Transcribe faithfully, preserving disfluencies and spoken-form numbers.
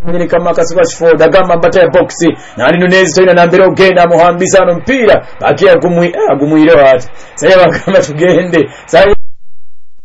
nyini kama kasuba Shford agamba mbata ya boxi nani Nunez tena na mbere ogenda muhambisa no mpira bakia gumwi agumwire wati saye bagamba tugende saye